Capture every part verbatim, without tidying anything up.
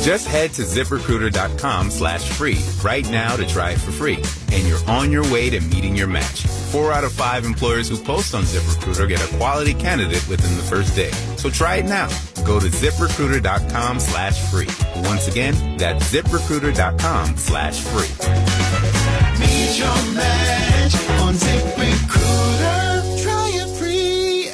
Just head to ZipRecruiter.com slash free right now to try it for free. And you're on your way to meeting your match. Four out of five employers who post on ZipRecruiter get a quality candidate within the first day. So try it now. Go to ZipRecruiter.com slash free. Once again, that's ZipRecruiter.com slash free. Meet your match on ZipRecruiter. Try it free.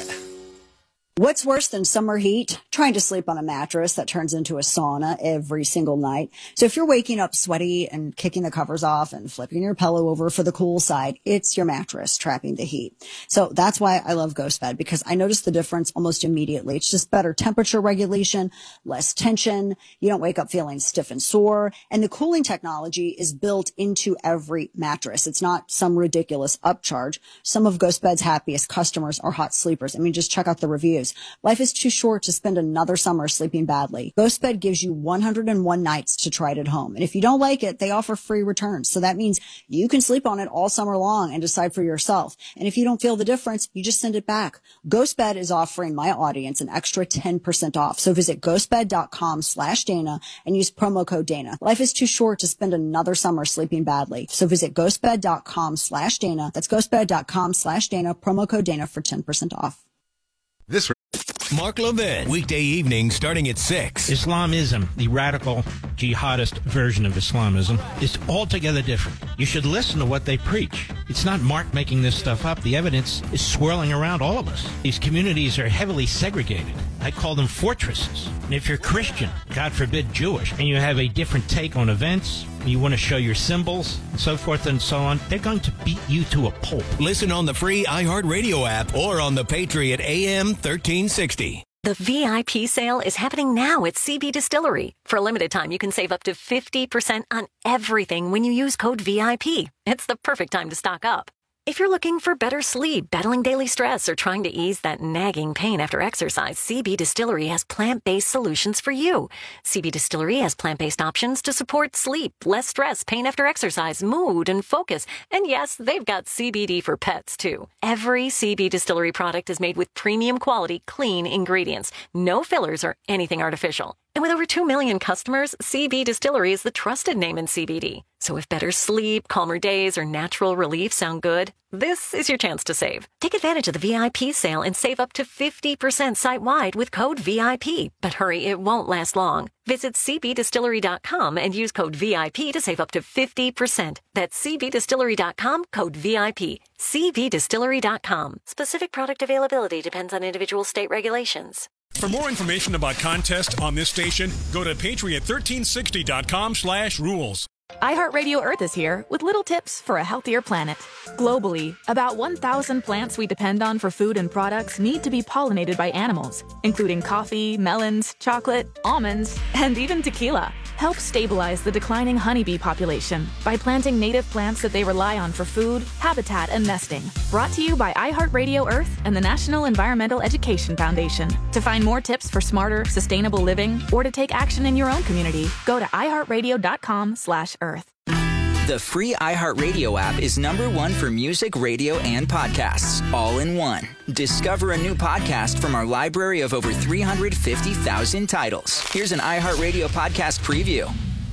What's worse than summer heat? Trying to sleep on a mattress that turns into a sauna every single night. So if you're waking up sweaty and kicking the covers off and flipping your pillow over for the cool side, it's your mattress trapping the heat. So that's why I love GhostBed, because I notice the difference almost immediately. It's just better temperature regulation, less tension. You don't wake up feeling stiff and sore. And the cooling technology is built into every mattress. It's not some ridiculous upcharge. Some of GhostBed's happiest customers are hot sleepers. I mean, just check out the reviews. Life is too short to spend another summer sleeping badly. GhostBed gives you one hundred one nights to try it at home. And if you don't like it, they offer free returns. So that means you can sleep on it all summer long and decide for yourself. And if you don't feel the difference, you just send it back. GhostBed is offering my audience an extra ten percent off. So visit ghostbed.com slash Dana and use promo code Dana. Life is too short to spend another summer sleeping badly. So visit ghostbed.com slash Dana. That's ghostbed.com slash Dana, promo code Dana for ten percent off. This Mark Levin, weekday evenings starting at six. Islamism, the radical jihadist version of Islamism, is altogether different. You should listen to what they preach. It's not Mark making this stuff up. The evidence is swirling around all of us. These communities are heavily segregated. I call them fortresses. And if you're Christian, God forbid Jewish, and you have a different take on events, you want to show your symbols, and so forth and so on, they're going to beat you to a pulp. Listen on the free iHeartRadio app or on the Patriot A M thirteen sixty. The V I P sale is happening now at C B Distillery. For a limited time, you can save up to fifty percent on everything when you use code V I P. It's the perfect time to stock up. If you're looking for better sleep, battling daily stress, or trying to ease that nagging pain after exercise, C B Distillery has plant-based solutions for you. C B Distillery has plant-based options to support sleep, less stress, pain after exercise, mood, and focus. And yes, they've got C B D for pets, too. Every C B Distillery product is made with premium quality, clean ingredients. No fillers or anything artificial. And with over two million customers, C B Distillery is the trusted name in C B D. So if better sleep, calmer days, or natural relief sound good, this is your chance to save. Take advantage of the V I P sale and save up to fifty percent site-wide with code V I P. But hurry, it won't last long. Visit C B distillery dot com and use code V I P to save up to fifty percent. That's C B distillery dot com, code V I P. C B distillery dot com. Specific product availability depends on individual state regulations. For more information about contests on this station, go to patriot thirteen sixty dot com slash rules. iHeartRadio Earth is here with little tips for a healthier planet. Globally, about one thousand plants we depend on for food and products need to be pollinated by animals, including coffee, melons, chocolate, almonds, and even tequila. Help stabilize the declining honeybee population by planting native plants that they rely on for food, habitat, and nesting. Brought to you by iHeartRadio Earth and the National Environmental Education Foundation. To find more tips for smarter, sustainable living, or to take action in your own community, go to iHeartRadio.com slash Earth. The free iHeartRadio app is number one for music, radio, and podcasts, all in one. Discover a new podcast from our library of over three hundred fifty thousand titles. Here's an iHeartRadio podcast preview.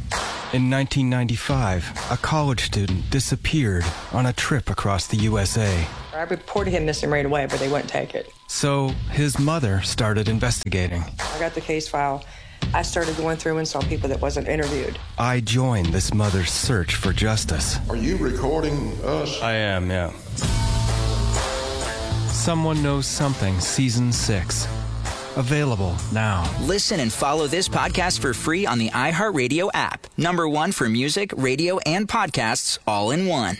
In nineteen ninety-five, a college student disappeared on a trip across the U S A. I reported him missing right away, but they wouldn't take it. So his mother started investigating. I got the case file. I started going through and saw people that wasn't interviewed. I joined this mother's search for justice. Are you recording us? I am, yeah. Someone Knows Something, Season six. Available now. Listen and follow this podcast for free on the iHeartRadio app. Number one for music, radio, and podcasts, all in one.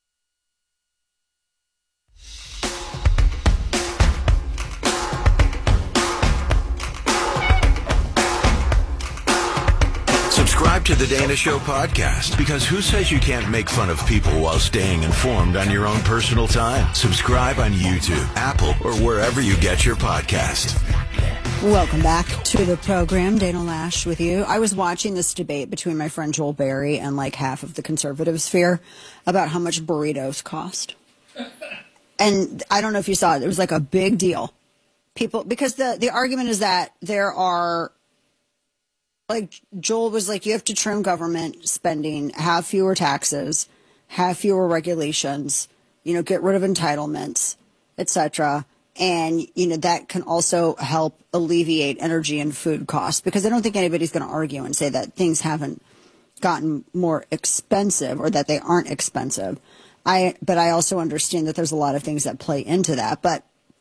Subscribe to the Dana Show podcast, because who says you can't make fun of people while staying informed on your own personal time? Subscribe on YouTube, Apple, or wherever you get your podcast. Welcome back to the program. Dana Lash with you. I was watching this debate between my friend Joel Berry and like half of the conservative sphere about how much burritos cost. And I don't know if you saw it. It was like a big deal. People, because the, the argument is that there are Like Joel was like, you have to trim government spending, have fewer taxes, have fewer regulations, you know, get rid of entitlements, et cetera. And, you know, that can also help alleviate energy and food costs, because I don't think anybody's going to argue and say that things haven't gotten more expensive or that they aren't expensive. I, but I also understand that there's a lot of things that play into that. But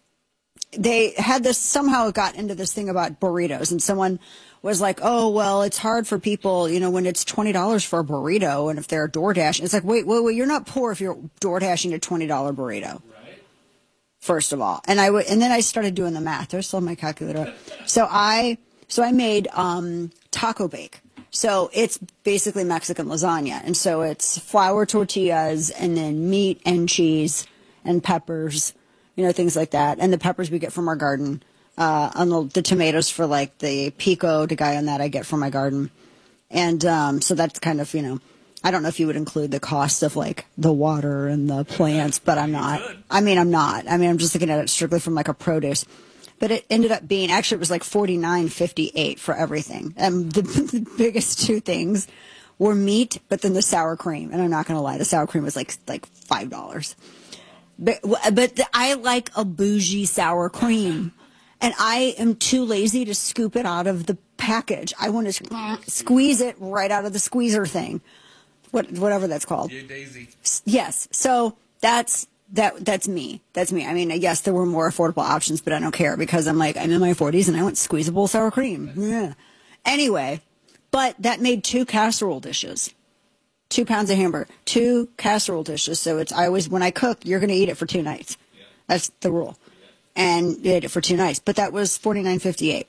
they had this, somehow it got into this thing about burritos, and someone was like, oh, well, it's hard for people, you know, when it's twenty dollars for a burrito, and if they're DoorDash, it's like, wait, wait, wait, you're not poor if you're DoorDashing a twenty dollars burrito. Right. First of all. And I w- and then I started doing the math. There's still my calculator. So I, so I made, um, taco bake. So it's basically Mexican lasagna. And so it's flour tortillas and then meat and cheese and peppers, you know, things like that. And the peppers we get from our garden. Uh, on the, the tomatoes for like the pico, the guy on that I get from my garden. And um, so that's kind of, you know, I don't know if you would include the cost of like the water and the plants, but I'm not. I mean, I'm not. I mean, I'm just looking at it strictly from like a produce. But it ended up being, actually, it was like forty-nine fifty-eight for everything. And the, the biggest two things were meat, but then the sour cream. And I'm not going to lie, the sour cream was like like five dollars. But, but I like a bougie sour cream. And I am too lazy to scoop it out of the package. I want to squeeze it right out of the squeezer thing, what, whatever that's called. You're Daisy. Yes. So that's that. That's me. That's me. I mean, yes, there were more affordable options, but I don't care because I'm like, I'm in my forties and I want squeezable sour cream. Yeah. Anyway, but that made two casserole dishes, two pounds of hamburger, two casserole dishes. So it's, I always, when I cook, you're going to eat it for two nights. Yeah. That's the rule. And ate it for two nights. But that was forty-nine fifty-eight.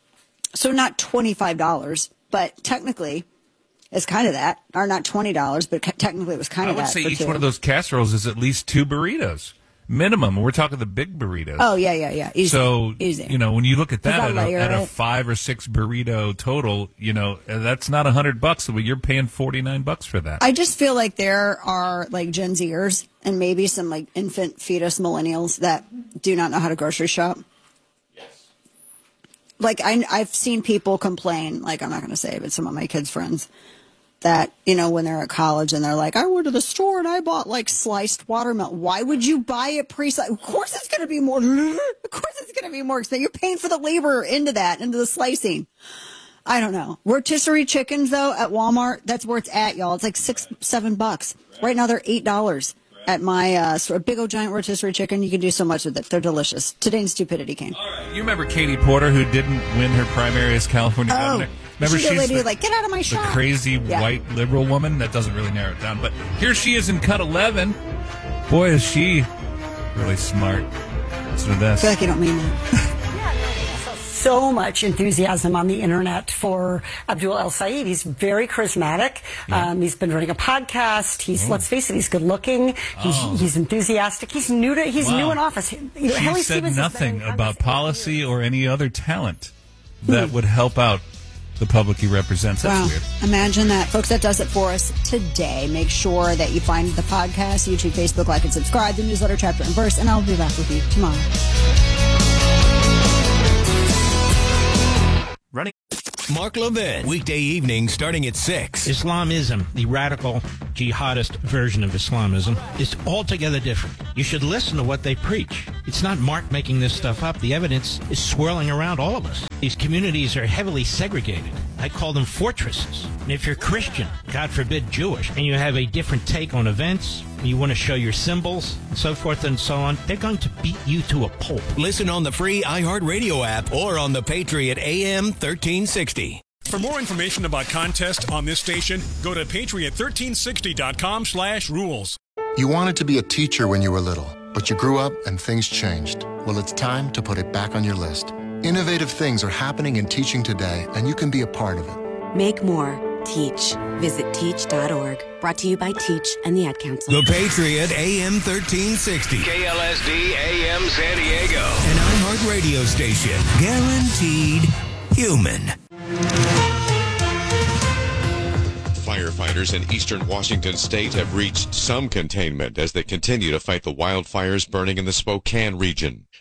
So not twenty-five dollars, but technically it's kind of that. Or not twenty dollars, but technically it was kind I of that. would say each two. one of those casseroles is at least two burritos. Minimum. We're talking the big burritos. Oh, yeah, yeah, yeah. Easy. So, Easy. you know, when you look at that at, a, at a it. five or six burrito total, you know, that's not a hundred bucks. So you're paying forty-nine bucks for that. I just feel like there are like Gen Zers and maybe some like infant fetus millennials that do not know how to grocery shop. Yes. Like I, I've seen people complain, like I'm not going to say, but some of my kids' friends, that, you know, when they're at college and they're like, I went to the store and I bought like sliced watermelon. Why would you buy it pre-sliced? Of course it's going to be more, of course it's going to be more expensive. You're paying for the labor into that, into the slicing. I don't know. Rotisserie chickens though at Walmart, that's where it's at, y'all. It's like six, seven bucks. Right now they're eight dollars at my uh, store. A big old giant rotisserie chicken. You can do so much with it. They're delicious. Today in Stupidity King. All right. You remember Katie Porter, who didn't win her primary as California oh. governor? Remember she's, she's lady the, like, get out of my the shop. crazy yeah. white liberal woman? That doesn't really narrow it down. But here she is in cut eleven. Boy, is she really smart. Listen to this. I feel like you don't mean that. So much enthusiasm on the internet for Abdul El Sayed. He's very charismatic. Yeah. Um, he's been running a podcast. He's, oh. let's face it, he's good looking. He's, oh. he's enthusiastic. He's new to, he's wow. new in office. You know, she Haley said Stevens nothing about policy or any other talent that hmm. would help out the public he represents. That's wow. weird. Imagine that. Folks, that does it for us today. Make sure that you find the podcast, YouTube, Facebook, like, and subscribe, the newsletter, chapter and verse, and I'll be back with you tomorrow. Running. Mark Levin, weekday evening starting at six. Islamism, the radical jihadist version of Islamism, is altogether different. You should listen to what they preach. It's not Mark making this stuff up. The evidence is swirling around all of us. These communities are heavily segregated. I call them fortresses. And if you're Christian, God forbid Jewish, and you have a different take on events, you want to show your symbols, and so forth and so on, they're going to beat you to a pulp. Listen on the free iHeartRadio app or on the Patriot A M thirteen sixty. For more information about contests on this station, go to patriot thirteen sixty dot com slash rules. You wanted to be a teacher when you were little, but you grew up and things changed. Well, it's time to put it back on your list. Innovative things are happening in teaching today, and you can be a part of it. Make more. Teach. Visit teach dot org. Brought to you by Teach and the Ad Council. The Patriot A M thirteen sixty. K L S D A M San Diego. An iHeart radio station. Guaranteed human. Firefighters in eastern Washington state have reached some containment as they continue to fight the wildfires burning in the Spokane region.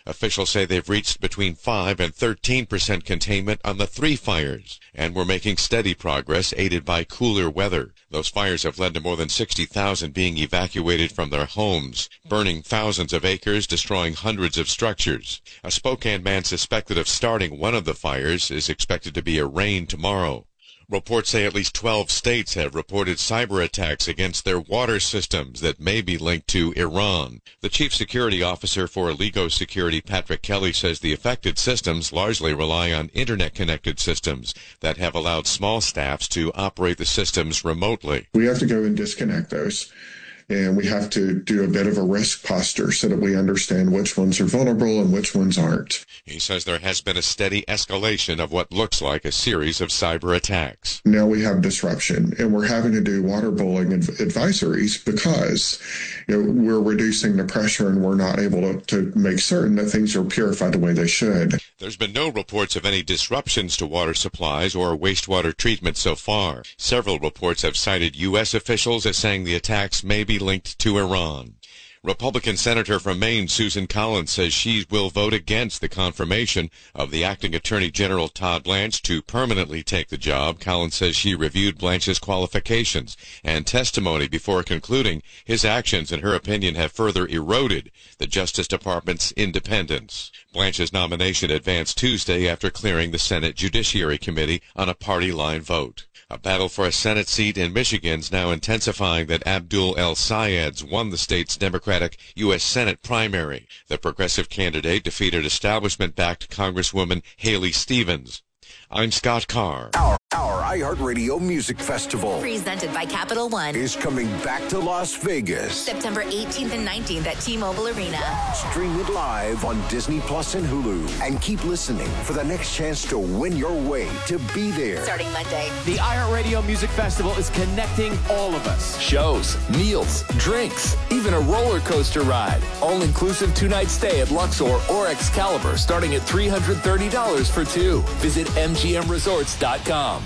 Officials say they've reached between five and thirteen percent containment on the three fires, and we're making steady progress aided by cooler weather. Those fires have led to more than sixty thousand being evacuated from their homes, burning thousands of acres, destroying hundreds of structures. A Spokane man suspected of starting one of the fires is expected to be arraigned tomorrow. Reports say at least twelve states have reported cyber attacks against their water systems that may be linked to Iran. The chief security officer for Allego Security, Patrick Kelly, says the affected systems largely rely on internet-connected systems that have allowed small staffs to operate the systems remotely. We have to go and disconnect those. And we have to do a bit of a risk posture so that we understand which ones are vulnerable and which ones aren't. He says there has been a steady escalation of what looks like a series of cyber attacks. Now we have disruption, and we're having to do waterboarding adv- advisories because you know, we're reducing the pressure and we're not able to, to make certain that things are purified the way they should. There's been no reports of any disruptions to water supplies or wastewater treatment so far. Several reports have cited U S officials as saying the attacks may be linked to Iran. Republican Senator from Maine, Susan Collins, says she will vote against the confirmation of the acting Attorney General Todd Blanche to permanently take the job. Collins says she reviewed Blanche's qualifications and testimony before concluding his actions, in her opinion, have further eroded the Justice Department's independence. Blanche's nomination advanced Tuesday after clearing the Senate Judiciary Committee on a party-line vote. A battle for a Senate seat in Michigan is now intensifying that Abdul El-Sayed's won the state's Democratic U S Senate primary. The progressive candidate defeated establishment-backed Congresswoman Haley Stevens. I'm Scott Carr. Our, our iHeartRadio Music Festival, presented by Capital One, is coming back to Las Vegas. September eighteenth and nineteenth at T-Mobile Arena. Stream it live on Disney Plus and Hulu. And keep listening for the next chance to win your way to be there. Starting Monday. The iHeartRadio Music Festival is connecting all of us. Shows, meals, drinks, even a roller coaster ride. All-inclusive two-night stay at Luxor or Excalibur starting at three hundred thirty dollars for two. Visit M G M resorts dot com.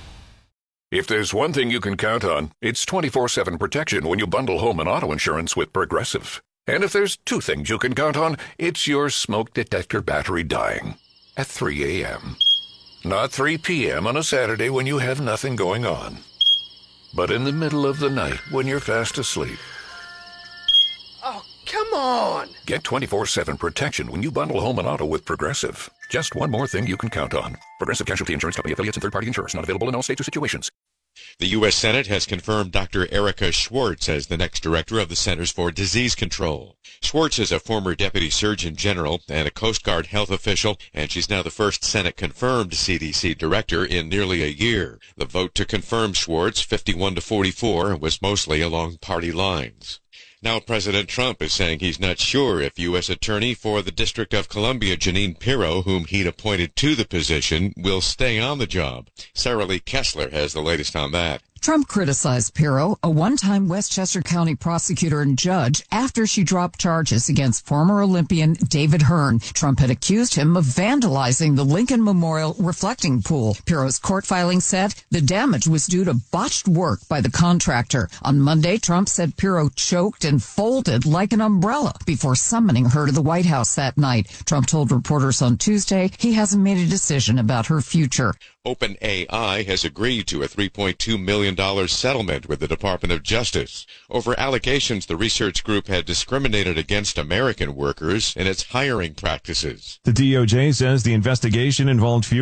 If there's one thing you can count on, it's twenty-four seven protection when you bundle home and auto insurance with Progressive. And if there's two things you can count on, it's your smoke detector battery dying at three a.m. Not three p.m. on a Saturday when you have nothing going on, but in the middle of the night when you're fast asleep. Oh, come on! Get twenty-four seven protection when you bundle home and auto with Progressive. Just one more thing you can count on. Progressive Casualty Insurance Company, affiliates, and third-party insurers. Not available in all states or situations. The U S Senate has confirmed Doctor Erica Schwartz as the next director of the Centers for Disease Control. Schwartz is a former Deputy Surgeon General and a Coast Guard health official, and she's now the first Senate-confirmed C D C director in nearly a year. The vote to confirm Schwartz, fifty-one to forty-four, was mostly along party lines. Now President Trump is saying he's not sure if U S Attorney for the District of Columbia, Jeanine Pirro, whom he'd appointed to the position, will stay on the job. Sarah Lee Kessler has the latest on that. Trump criticized Pirro, a one-time Westchester County prosecutor and judge, after she dropped charges against former Olympian David Hearn. Trump had accused him of vandalizing the Lincoln Memorial reflecting pool. Pirro's court filing said the damage was due to botched work by the contractor. On Monday, Trump said Pirro choked and folded like an umbrella before summoning her to the White House that night. Trump told reporters on Tuesday he hasn't made a decision about her future. OpenAI has agreed to a three point two million dollars settlement with the Department of Justice over allegations the research group had discriminated against American workers in its hiring practices. The D O J says the investigation involved few